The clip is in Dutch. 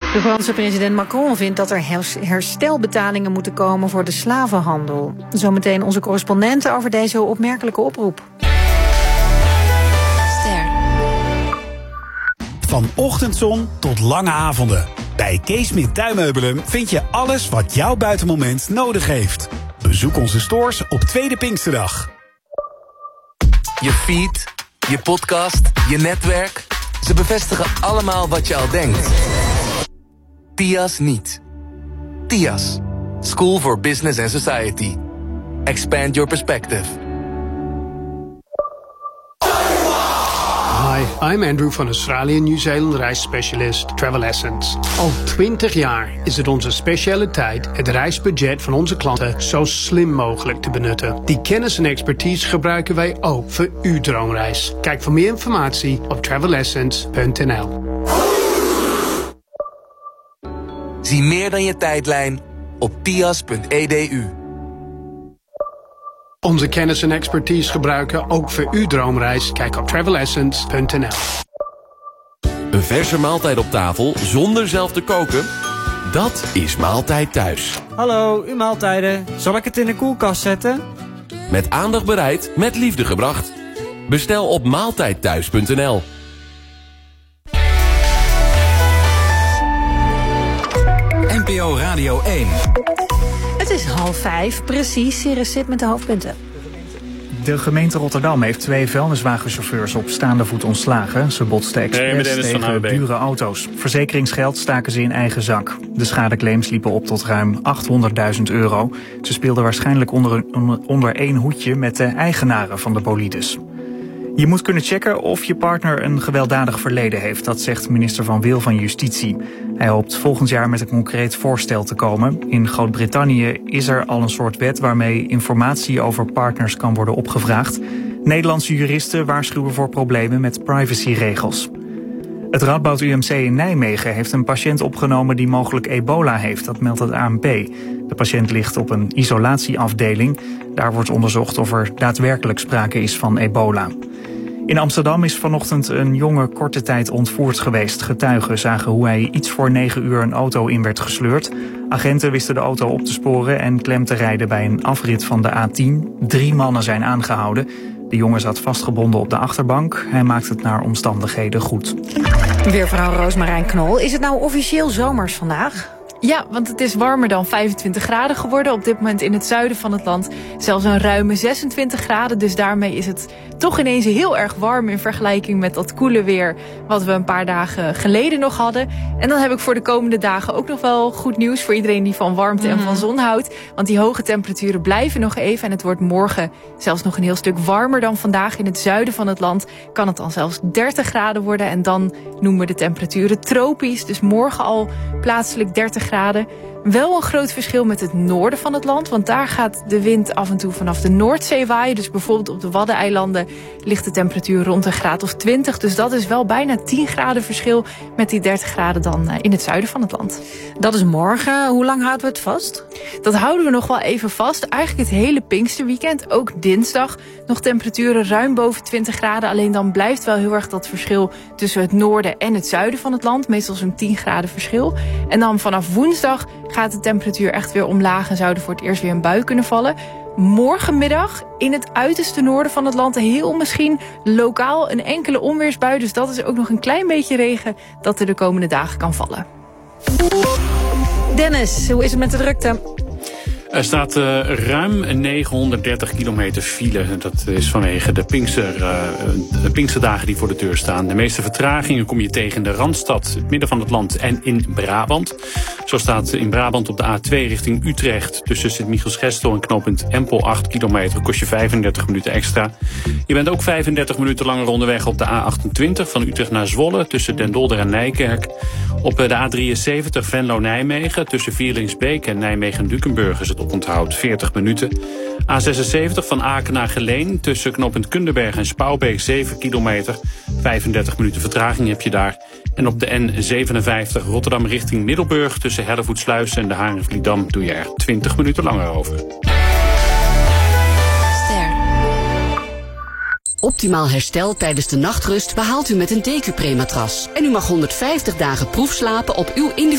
De Franse president Macron vindt dat er herstelbetalingen moeten komen voor de slavenhandel. Zometeen onze correspondenten over deze opmerkelijke oproep. Van ochtendzon tot lange avonden. Bij Kees Smit Tuinmeubelen vind je alles wat jouw buitenmoment nodig heeft. Bezoek onze stores op Tweede Pinksterdag. Je feed, je podcast, je netwerk. Ze bevestigen allemaal wat je al denkt. TIAS niet. TIAS. School for Business and Society. Expand your perspective. Hi, I'm Andrew van Australië en Nieuw-Zeeland reisspecialist Travel Essence. Al 20 jaar is het onze specialiteit het reisbudget van onze klanten zo slim mogelijk te benutten. Die kennis en expertise gebruiken wij ook voor uw droomreis. Kijk voor meer informatie op travelessence.nl. Zie meer dan je tijdlijn op tias.edu. Onze kennis en expertise gebruiken ook voor uw droomreis. Kijk op travelessence.nl. Een verse maaltijd op tafel zonder zelf te koken? Dat is Maaltijd Thuis. Hallo, uw maaltijden. Zal ik het in de koelkast zetten? Met aandacht bereid, met liefde gebracht. Bestel op maaltijdthuis.nl. NPO Radio 1. Het is 4:30, precies. Sirius zit met de hoofdpunten. De gemeente Rotterdam heeft 2 vuilniswagenchauffeurs op staande voet ontslagen. Ze botsten expres tegen dure auto's. Verzekeringsgeld staken ze in eigen zak. De schadeclaims liepen op tot ruim €800.000. Ze speelden waarschijnlijk onder één hoedje met de eigenaren van de bolides. Je moet kunnen checken of je partner een gewelddadig verleden heeft, dat zegt minister Van Wil van Justitie. Hij hoopt volgend jaar met een concreet voorstel te komen. In Groot-Brittannië is er al een soort wet waarmee informatie over partners kan worden opgevraagd. Nederlandse juristen waarschuwen voor problemen met privacyregels. Het Radboud UMC in Nijmegen heeft een patiënt opgenomen die mogelijk ebola heeft, dat meldt het ANP. De patiënt ligt op een isolatieafdeling. Daar wordt onderzocht of er daadwerkelijk sprake is van ebola. In Amsterdam is vanochtend een jongen korte tijd ontvoerd geweest. Getuigen zagen hoe hij iets voor 9 uur een auto in werd gesleurd. Agenten wisten de auto op te sporen en klem te rijden bij een afrit van de A10. 3 mannen zijn aangehouden. De jongen zat vastgebonden op de achterbank. Hij maakt het naar omstandigheden goed. Weervrouw Roosmarijn Knol, is het nou officieel zomers vandaag? Ja, want het is warmer dan 25 graden geworden. Op dit moment in het zuiden van het land zelfs een ruime 26 graden. Dus daarmee is het toch ineens heel erg warm in vergelijking met dat koele weer wat we een paar dagen geleden nog hadden. En dan heb ik voor de komende dagen ook nog wel goed nieuws voor iedereen die van warmte en van zon houdt. Want die hoge temperaturen blijven nog even en het wordt morgen zelfs nog een heel stuk warmer dan vandaag. In het zuiden van het land kan het dan zelfs 30 graden worden en dan noemen we de temperaturen tropisch. Dus morgen al plaatselijk 30 graden. Wel een groot verschil met het noorden van het land, want daar gaat de wind af en toe vanaf de Noordzee waaien. Dus bijvoorbeeld op de Waddeneilanden ligt de temperatuur rond een graad of 20. Dus dat is wel bijna 10 graden verschil met die 30 graden dan in het zuiden van het land. Dat is morgen. Hoe lang houden we het vast? Dat houden we nog wel even vast. Eigenlijk het hele Pinksterweekend, ook dinsdag. Nog temperaturen ruim boven 20 graden. Alleen dan blijft wel heel erg dat verschil tussen het noorden en het zuiden van het land. Meestal zo'n 10 graden verschil. En dan vanaf woensdag gaat de temperatuur echt weer omlaag en zou er voor het eerst weer een bui kunnen vallen. Morgenmiddag in het uiterste noorden van het land heel misschien lokaal een enkele onweersbui. Dus dat is ook nog een klein beetje regen dat er de komende dagen kan vallen. Dennis, hoe is het met de drukte? Er staat ruim 930 kilometer file. Dat is vanwege de Pinksterdagen die voor de deur staan. De meeste vertragingen kom je tegen in de Randstad, het midden van het land en in Brabant. Zo staat in Brabant op de A2 richting Utrecht tussen Sint-Michielsgestel en knooppunt Empel 8 kilometer. Kost je 35 minuten extra. Je bent ook 35 minuten langer onderweg op de A28 van Utrecht naar Zwolle tussen Den Dolder en Nijkerk. Op de A73 Venlo-Nijmegen tussen Vierlingsbeek en Nijmegen-Dukenburg is het oponthoud 40 minuten. A76 van Aken naar Geleen tussen knooppunt Kunderberg en Spouwbeek 7 kilometer. 35 minuten vertraging heb je daar. En op de N57 Rotterdam richting Middelburg tussen Hellevoetsluis en de Harenvliedam doe je er 20 minuten langer over. Optimaal herstel tijdens de nachtrust behaalt u met een DQ-matras. En u mag 150 dagen proefslapen op uw individuele